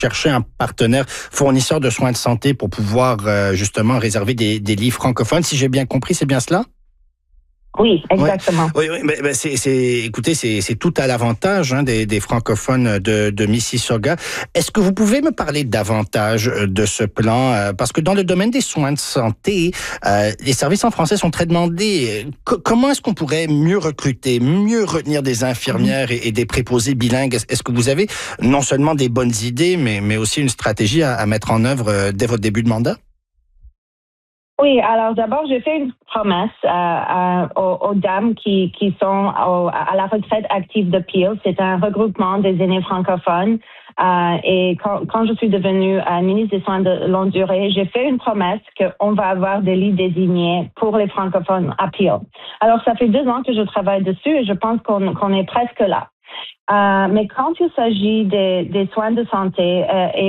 chercher un partenaire fournisseur de soins de santé pour pouvoir justement réserver des lits francophones. Si j'ai bien compris, c'est bien cela? Oui, exactement. Oui, écoutez, c'est tout à l'avantage des francophones de Mississauga. Est-ce que vous pouvez me parler davantage de ce plan? Parce que dans le domaine des soins de santé, les services en français sont très demandés. Comment est-ce qu'on pourrait mieux recruter, mieux retenir des infirmières et des préposés bilingues? Est-ce que vous avez non seulement des bonnes idées, mais aussi une stratégie à mettre en œuvre dès votre début de mandat? Oui, alors d'abord, j'ai fait une promesse aux dames qui sont à la retraite active de Peel. C'est un regroupement des aînés francophones. Et quand je suis devenue ministre des Soins de longue durée, j'ai fait une promesse qu'on va avoir des lits désignés pour les francophones à Peel. Alors, ça fait 2 ans que je travaille dessus et je pense qu'on est presque là. Mais quand il s'agit des soins de santé,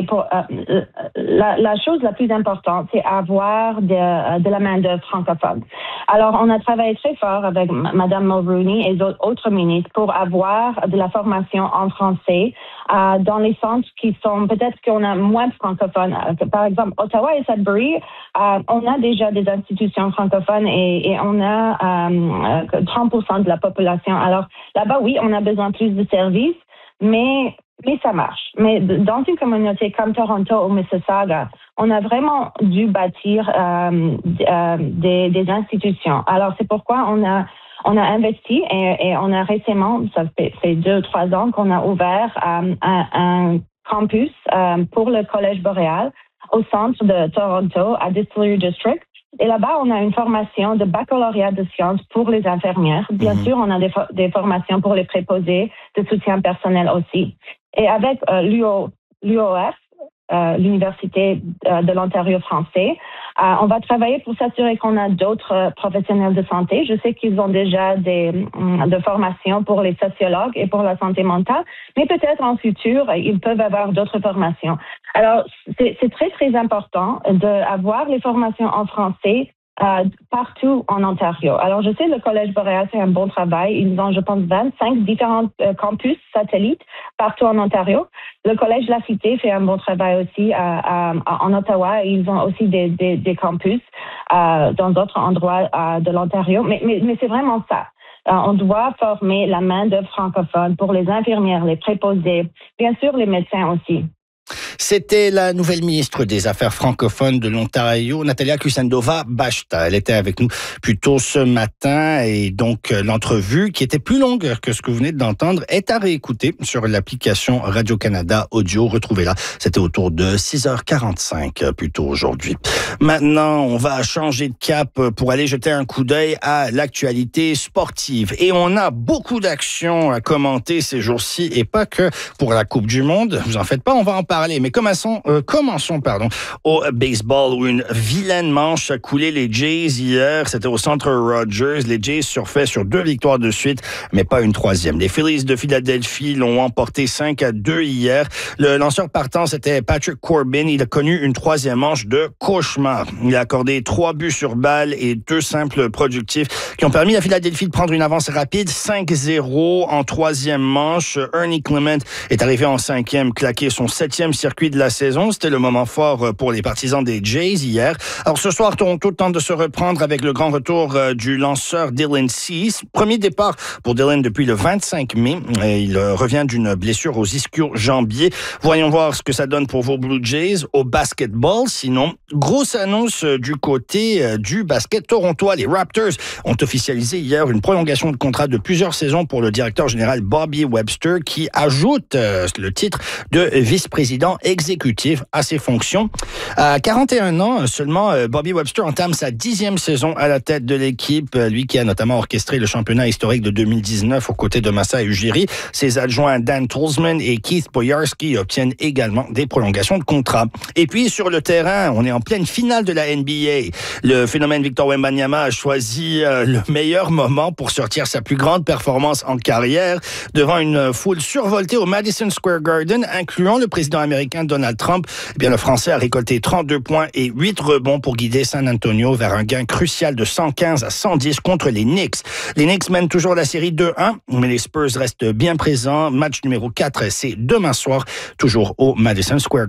la chose la plus importante, c'est avoir de la main-d'œuvre francophone. Alors, on a travaillé très fort avec Mme Mulroney et autres ministres pour avoir de la formation en français dans les centres qui sont, peut-être qu'on a moins de francophones. Par exemple, Ottawa et Sudbury, on a déjà des institutions francophones et on a 30% de la population. Alors, là-bas, oui, on a besoin de plus de services, mais ça marche. Mais dans une communauté comme Toronto ou Mississauga, on a vraiment dû bâtir des institutions. Alors, c'est pourquoi on a investi et on a récemment, ça fait 2-3 ans qu'on a ouvert un campus pour le Collège Boréal au centre de Toronto, à Distillery District. Et là-bas, on a une formation de baccalauréat de sciences pour les infirmières. Bien sûr, on a des formations pour les préposés, de soutien personnel aussi. Et avec l'UOF, l'Université de l'Ontario français, on va travailler pour s'assurer qu'on a d'autres professionnels de santé. Je sais qu'ils ont déjà de formations pour les sociologues et pour la santé mentale, mais peut-être en futur, ils peuvent avoir d'autres formations. Alors, c'est très, très important d'avoir les formations en français partout en Ontario. Alors, je sais le Collège Boréal fait un bon travail. Ils ont, je pense, 25 différents campus satellites partout en Ontario. Le Collège La Cité fait un bon travail aussi en Ottawa. Ils ont aussi des campus dans d'autres endroits de l'Ontario. Mais c'est vraiment ça. On doit former la main-d'œuvre francophone pour les infirmières, les préposés, bien sûr les médecins aussi. C'était la nouvelle ministre des Affaires francophones de l'Ontario, Natalia Kusendova-Bashta. Elle était avec nous plus tôt ce matin et donc l'entrevue, qui était plus longue que ce que vous venez d'entendre, est à réécouter sur l'application Radio-Canada Audio. Retrouvez-la. C'était autour de 6h45 plus tôt aujourd'hui. Maintenant, on va changer de cap pour aller jeter un coup d'œil à l'actualité sportive. Et on a beaucoup d'actions à commenter ces jours-ci et pas que pour la Coupe du Monde. Vous en faites pas, on va en parler. Mais commençons au baseball où une vilaine manche a coulé les Jays hier. C'était au Centre Rogers. Les Jays surfaient sur 2 victoires de suite, mais pas une 3e. Les Phillies de Philadelphie l'ont emporté 5-2 hier. Le lanceur partant, c'était Patrick Corbin. Il a connu une 3e manche de cauchemar. Il a accordé 3 buts sur balle et 2 simples productifs qui ont permis à Philadelphie de prendre une avance rapide 5-0 en 3e manche. Ernie Clement est arrivé en 5e, claqué son 7e circuit de la saison. C'était le moment fort pour les partisans des Jays hier. Alors ce soir, Toronto tente de se reprendre avec le grand retour du lanceur Dylan Cease. Premier départ pour Dylan depuis le 25 mai. Il revient d'une blessure aux ischio-jambiers. Voyons voir ce que ça donne pour vos Blue Jays au basketball. Sinon, grosse annonce du côté du basket torontois. Les Raptors ont officialisé hier une prolongation de contrat de plusieurs saisons pour le directeur général Bobby Webster qui ajoute le titre de vice-président exécutif à ses fonctions. À 41 ans seulement, Bobby Webster entame sa 10e saison à la tête de l'équipe. Lui qui a notamment orchestré le championnat historique de 2019 aux côtés de Masai Ujiri. Ses adjoints Dan Tolzman et Keith Boyarsky obtiennent également des prolongations de contrat. Et puis sur le terrain, on est en pleine finale de la NBA. Le phénomène Victor Wembanyama a choisi le meilleur moment pour sortir sa plus grande performance en carrière devant une foule survoltée au Madison Square Garden, incluant le président américain Donald Trump. Eh bien, le Français a récolté 32 points et 8 rebonds pour guider San Antonio vers un gain crucial de 115-110 contre les Knicks. Les Knicks mènent toujours la série 2-1, mais les Spurs restent bien présents. Match numéro 4, c'est demain soir, toujours au Madison Square Garden.